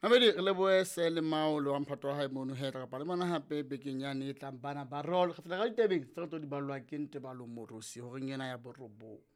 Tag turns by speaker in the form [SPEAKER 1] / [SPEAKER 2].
[SPEAKER 1] Mabedi re leboe se le maolo wa mphato wa hae mono he tla kapa le mana hape bekeng yane e tlang bana ba rol kgafela ka ditebeng tse re tlo di balwa ke Ntebalo Morosi ho reng yena ya borobong.